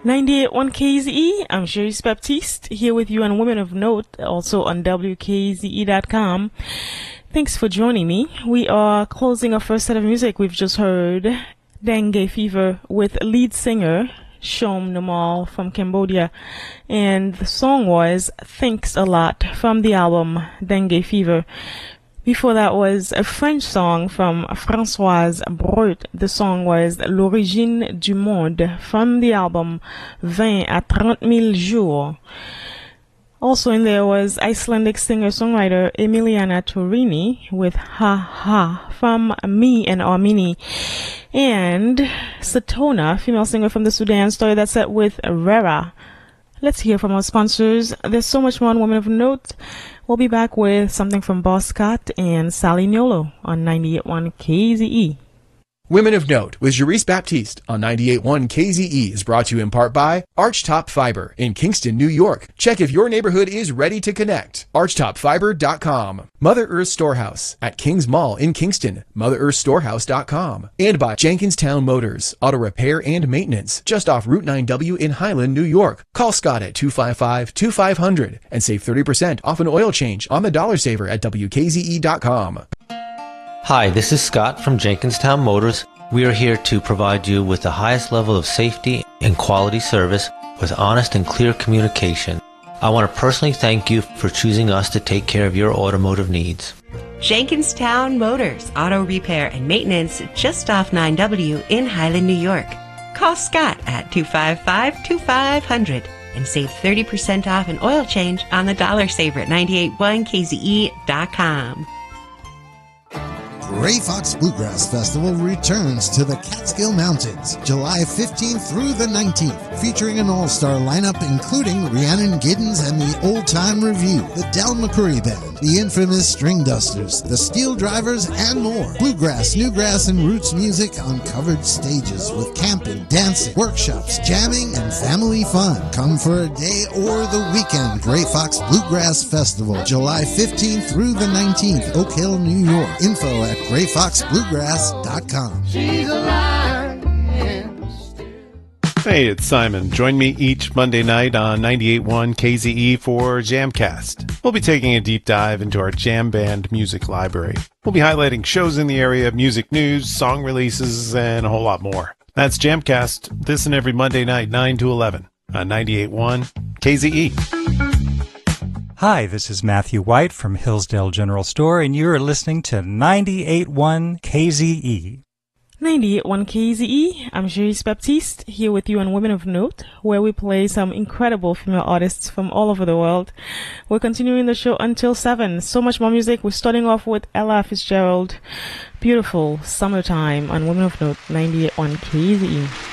98.1 KZE, I'm Cherise Baptiste, here with you on Women of Note, also on WKZE.com. Thanks for joining me. We are closing our first set of music. We've just heard Dengue Fever with lead singer Shom Namal from Cambodia, and the song was Thanks a Lot from the album Dengue Fever. Before that was a French song from Françoise Breut. The song was L'Origine du Monde from the album 20 à 30 000 jours. Also in there was Icelandic singer-songwriter Emiliana Torini with Ha Ha from Me and Armini. And Satona, female singer from the Sudan, started that set with Rera. Let's hear from our sponsors. There's so much more on Women of Note. We'll be back with something from Boss Scott and Sally Niolo on 98.1 KZE. Women of Note with Cherise Baptiste on 98.1 KZE is brought to you in part by Archtop Fiber in Kingston, New York. Check if your neighborhood is ready to connect. ArchtopFiber.com. Mother Earth Storehouse at Kings Mall in Kingston. MotherEarthStorehouse.com. And by Jenkinstown Motors, auto repair and maintenance, just off Route 9W in Highland, New York. Call Scott at 255-2500 and save 30% off an oil change on the Dollar Saver at WKZE.com. Hi, this is Scott from Jenkinstown Motors. We are here to provide you with the highest level of safety and quality service with honest and clear communication. I want to personally thank you for choosing us to take care of your automotive needs. Jenkinstown Motors, auto repair and maintenance just off 9W in Highland, New York. Call Scott at 255-2500 and save 30% off an oil change on the Dollar Saver at 98.1KZE.com. Gray Fox Bluegrass Festival returns to the Catskill Mountains July 15th through the 19th, featuring an all-star lineup including Rhiannon Giddens and the Old Time Review, the Del McCoury Band, the infamous String Dusters, the Steel Drivers, and more. Bluegrass, newgrass, and roots music on covered stages with camping, dancing, workshops, jamming, and family fun. Come for a day or the weekend. Gray Fox Bluegrass Festival, July 15th through the 19th, Oak Hill, New York. Info at GrayFoxBluegrass.com. She's alive. Hey, it's Simon. Join me each Monday night on 98.1 KZE for Jamcast. We'll be taking a deep dive into our jam band music library. We'll be highlighting shows in the area, music news, song releases, and a whole lot more. That's Jamcast, this and every Monday night, 9 to 11 on 98.1 KZE. Hi, this is Matthew White from Hillsdale General Store, and you're listening to 98.1 KZE. 98.1 KZE, I'm Cherise Baptiste, here with you on Women of Note, where we play some incredible female artists from all over the world. We're continuing the show until 7. So much more music. We're starting off with Ella Fitzgerald, Beautiful Summertime on Women of Note, 98.1 KZE.